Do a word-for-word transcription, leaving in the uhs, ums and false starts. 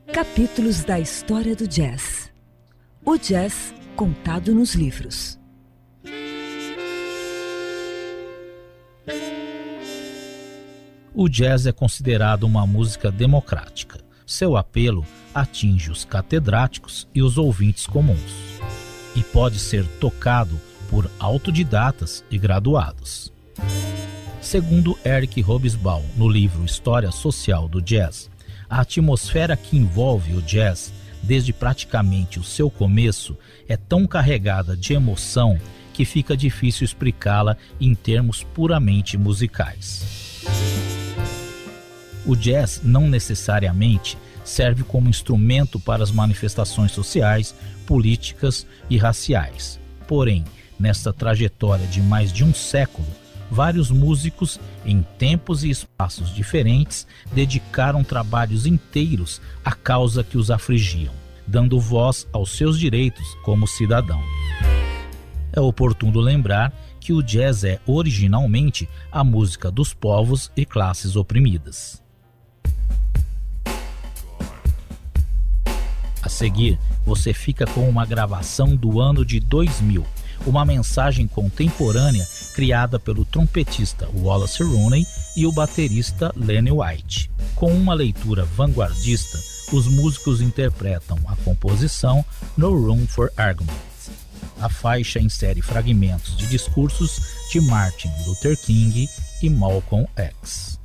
Capítulos da história do jazz. O jazz contado nos livros. O jazz é considerado uma música democrática. Seu apelo atinge os catedráticos e os ouvintes comuns, e pode ser tocado por autodidatas e graduados. Segundo Eric Hobsbawm, no livro História Social do Jazz, a atmosfera que envolve o jazz, desde praticamente o seu começo, é tão carregada de emoção que fica difícil explicá-la em termos puramente musicais. O jazz não necessariamente serve como instrumento para as manifestações sociais, políticas e raciais. Porém, nesta trajetória de mais de um século, vários músicos, em tempos e espaços diferentes, dedicaram trabalhos inteiros à causa que os afligiam, dando voz aos seus direitos como cidadão. É oportuno lembrar que o jazz é originalmente a música dos povos e classes oprimidas. A seguir, você fica com uma gravação do ano de dois mil, uma mensagem contemporânea criada pelo trompetista Wallace Rooney e o baterista Lenny White. Com uma leitura vanguardista, os músicos interpretam a composição No Room for Argument. A faixa insere fragmentos de discursos de Martin Luther King e Malcolm X.